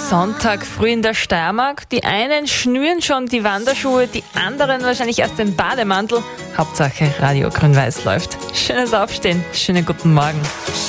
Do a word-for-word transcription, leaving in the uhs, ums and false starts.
Sonntag früh in der Steiermark. Die einen schnüren schon die Wanderschuhe, die anderen wahrscheinlich erst den Bademantel. Hauptsache Radio Grün-Weiß läuft. Schönes Aufstehen, schönen guten Morgen.